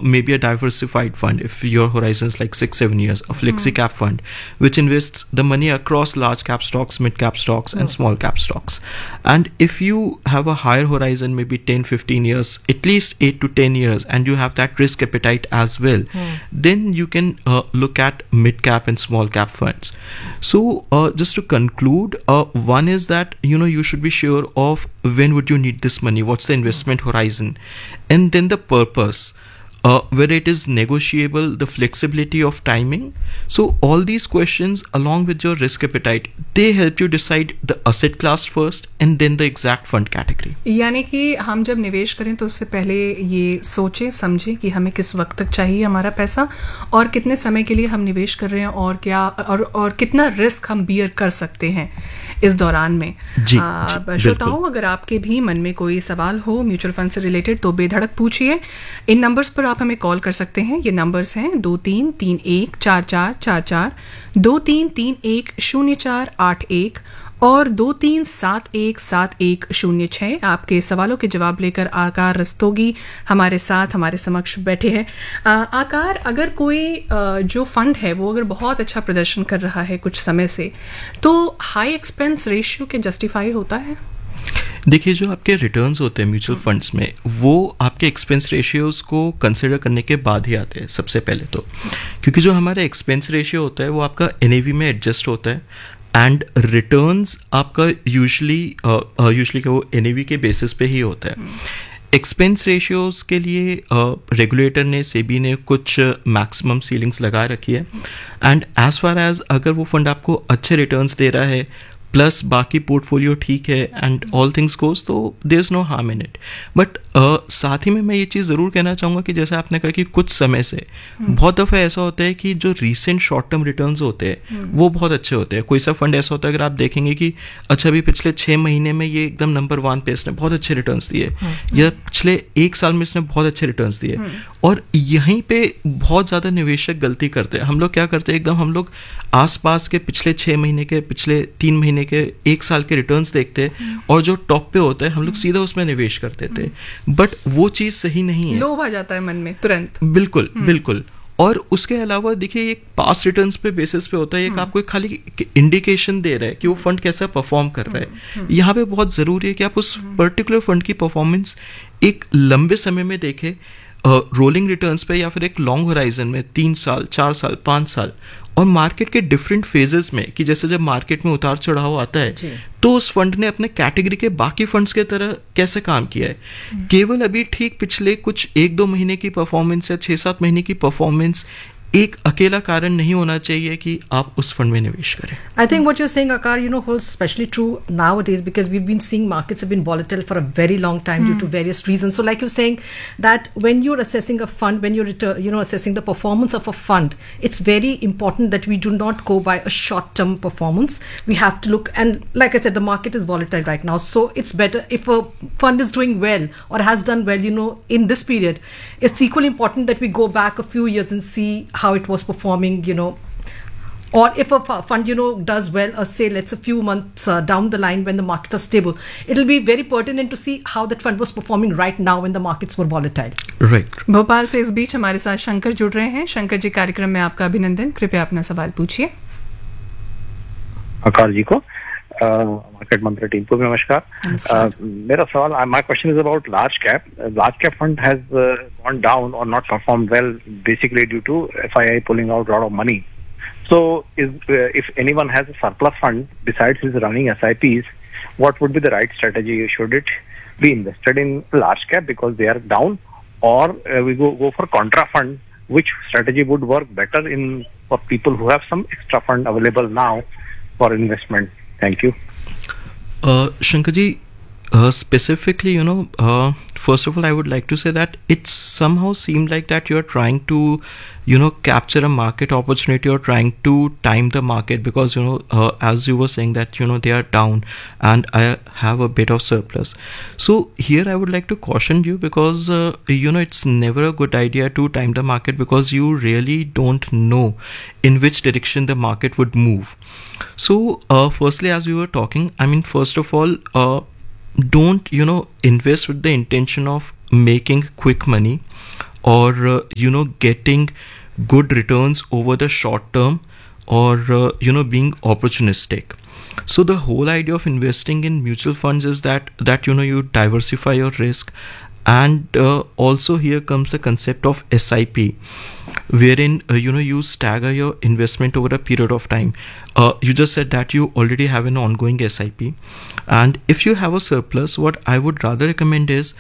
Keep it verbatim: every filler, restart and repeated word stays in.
maybe a diversified fund, if your horizon is like six, seven years, a flexi cap fund, which invests the money across large cap stocks, mid cap stocks, and small cap stocks. And if you have a higher horizon, maybe ten, fifteen years, at least eight to ten years, and you have that risk appetite as well, mm. then you can uh, look at mid cap and small cap funds. So uh, just to conclude, uh, one is that, you know, you should be sure of when would you need this money, what's the investment horizon, and then the purpose, uh, whether it is negotiable, the flexibility of timing. So all these questions along with your risk appetite, they help you decide the asset class first and then the exact fund category. यानी कि हम जब निवेश करें तो उससे पहले ये सोचें समझें कि हमें किस वक्त तक चाहिए हमारा पैसा और कितने समय के लिए हम निवेश कर रहे हैं और क्या और और कितना रिस्क हम बियर कर सकते हैं इस दौरान में. श्रोताओं, अगर आपके भी मन में कोई सवाल हो म्यूचुअल फंड से रिलेटेड तो बेधड़क पूछिए. इन नंबर्स पर आप हमें कॉल कर सकते हैं. ये नंबर्स हैं दो तीन तीन एक चार चार चार चार, दो तीन तीन एक शून्य चार आठ एक और दो तीन सात एक सात एक शून्य छः. आपके सवालों के जवाब लेकर आकार रस्तोगी हमारे साथ हमारे समक्ष बैठे हैं. आकार, अगर कोई आ, जो फंड है वो अगर बहुत अच्छा प्रदर्शन कर रहा है कुछ समय से, तो हाई एक्सपेंस रेशियो के जस्टिफाई होता है? देखिए, जो आपके रिटर्न्स होते हैं म्यूचुअल फंड्स में, वो आपके एक्सपेंस रेशियोज को कंसिडर करने के बाद ही आते हैं सबसे पहले तो, क्योंकि जो हमारा एक्सपेंस रेशियो होता है वो आपका एनएवी में एडजस्ट होता है एंड रिटर्न्स आपका यूजुअली यूजुअली क्या वो एनएवी के बेसिस पे ही होता है. एक्सपेंस रेशियोज के लिए रेगुलेटर uh, ने सेबी ने कुछ मैक्सिमम uh, सीलिंग्स लगा रखी है एंड एज फार एज अगर वो फंड आपको अच्छे रिटर्न्स दे रहा है प्लस बाकी पोर्टफोलियो ठीक है एंड ऑल थिंग्स गोज, तो there is no harm in it. But साथ ही में मैं ये चीज़ ज़रूर कहना चाहूँगा कि जैसे आपने कहा कि कुछ समय से बहुत दफ़ा ऐसा होता है कि जो रीसेंट शॉर्ट टर्म रिटर्न्स होते हैं वो बहुत अच्छे होते हैं. कोई सा फंड ऐसा होता है अगर आप देखेंगे कि अच्छा अभी पिछले छः महीने में ये एकदम नंबर वन पे इसने बहुत अच्छे रिटर्न्स दिए, या पिछले एक साल में इसने बहुत अच्छे रिटर्न्स दिए, और यहीं पे बहुत ज़्यादा निवेशक गलती करते हैं. हम लोग क्या करते हैं, एकदम हम लोग आसपास के पिछले छः महीने के, पिछले तीन महीने के, एक साल के रिटर्न्स देखते हैं और जो टॉप पे होता है हम लोग सीधा उसमें निवेश कर देते हैं. बट वो चीज़ सही नहीं है. लोभ आ जाता है मन में तुरंत. बिल्कुल बिल्कुल. और उसके अलावा देखिए, एक पास रिटर्न्स पे बेसिस पे होता है, एक आपको खाली इंडिकेशन दे रहा है कि वो फंड कैसा परफॉर्म कर रहा है. यहाँ पे बहुत ज़रूरी है कि आप उस पर्टिकुलर फंड की परफॉर्मेंस एक लंबे समय में देखें, रोलिंग रिटर्न्स पे या फिर एक लॉन्ग होराइजन में, तीन साल, चार साल, पाँच साल, और मार्केट के डिफरेंट फेजेस में, कि जैसे जब मार्केट में उतार चढ़ाव आता है तो उस फंड ने अपने कैटेगरी के बाकी फंड्स के तरह कैसे काम किया है. केवल अभी ठीक पिछले कुछ एक दो महीने की परफॉर्मेंस या छः सात महीने की परफॉर्मेंस एक अकेला कारण नहीं होना चाहिए कि आप उस फंड में निवेश करें. I think what you're saying, Akar, you know, holds especially true nowadays because we've been seeing markets have been volatile for a very long time mm. due to various reasons. So, like you're saying, that when you're assessing a fund, when you're return, you know assessing the performance of a fund, it's very important that we do not go by a short-term performance. We have to look, and like I said, the market is volatile right now. So it's better if a fund is doing well or has done well, you know, in this period. It's equally important that we go back a few years and see how it was performing, you know, or if a fund, you know, does well, or say let's a few months uh, down the line when the markets are stable, it'll be very pertinent to see how that fund was performing right now when the markets were volatile. Right. Bhopal से इस बीच हमारे साथ शंकर जुड़ रहे हैं. शंकर जी, कार्यक्रम में आपका अभिनंदन. कृपया अपना सवाल पूछिए. आकार जी को, मार्केट मंत्री टीम को भी नमस्कार. मेरा सवाल, my question is about large cap. Large cap fund has gone down और not perform well basically due to FII pulling out lot of money. So, is, uh, if anyone has a surplus fund besides his running S I Ps, what would be the right strategy? Should it be invested in large cap because they are down, or uh, we go go for contra fund? Which strategy would work better in for people who have some extra fund available now for investment? Thank you. Uh, Shankarji, uh, specifically, you know, uh, first of all, I would like to say that it somehow seemed like that you are trying to, you know, capture a market opportunity or trying to time the market because, you know, uh, as you were saying that, you know, they are down and I have a bit of surplus. So here I would like to caution you because, uh, you know, it's never a good idea to time the market because you really don't know in which direction the market would move. So uh, firstly, as we were talking, I mean, first of all, uh, don't, you know, invest with the intention of making quick money. or uh, you know getting good returns over the short term, or uh, you know being opportunistic. So the whole idea of investing in mutual funds is that that you know you diversify your risk. And uh, also here comes the concept of S I P, wherein uh, you know you stagger your investment over a period of time. Uh, you just said that you already have an ongoing S I P, and if you have a surplus, what I would rather recommend is